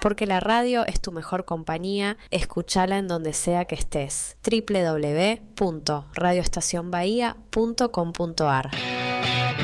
Porque la radio es tu mejor compañía, escúchala en donde sea que estés. www.radioestacionbahía.com.ar